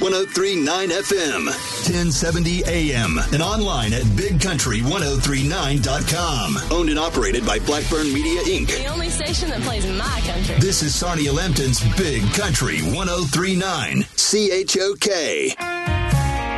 1039 FM, 1070 AM, and online at bigcountry1039.com. Owned and operated by Blackburn Media, Inc. The only station that plays my country. This is Sarnia Lambton's Big Country 1039, CHOK.